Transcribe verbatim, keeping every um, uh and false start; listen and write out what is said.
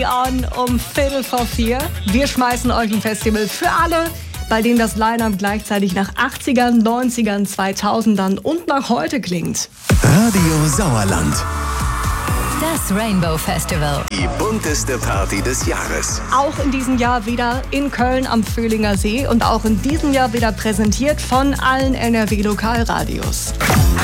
Party on um Viertel vor vier. Wir schmeißen euch ein Festival für alle, bei dem das Line-Up gleichzeitig nach achtzigern, neunzigern, zweitausendern und nach heute klingt. Radio Sauerland. Das Rainbow Festival. Die bunteste Party des Jahres. Auch in diesem Jahr wieder in Köln am Vöhlinger See und auch in diesem Jahr wieder präsentiert von allen N R W-Lokalradios.